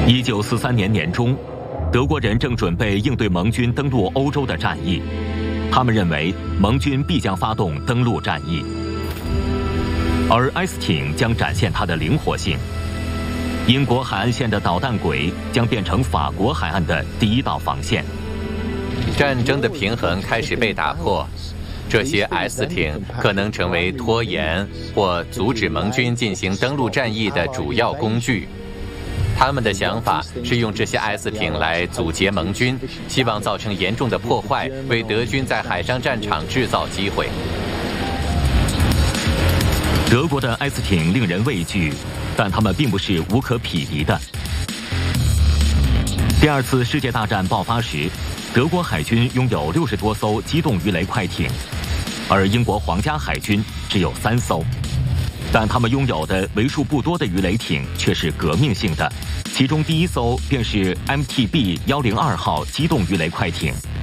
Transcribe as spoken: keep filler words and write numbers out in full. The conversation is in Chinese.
一九四三年年中，德国人正准备应对盟军登陆欧洲的战役，他们认为盟军必将发动登陆战役，而埃斯汀将展现它的灵活性。英国海岸线的导弹轨将变成法国海岸的第一道防线。 战争的平衡开始被打破，这些 S 艇可能成为拖延或阻止盟军进行登陆战役的主要工具。他们的想法是用这些 S 艇来阻截盟军，希望造成严重的破坏，为德军在海上战场制造机会。 德国的 S 艇令人畏惧，但他们并不是无可匹敌的。第二次世界大战爆发时，德国海军拥有六十多艘机动鱼雷快艇，而英国皇家海军只有三艘。但他们拥有的为数不多的鱼雷艇却是革命性的，其中第一艘便是 M T B 一零二号机动鱼雷快艇。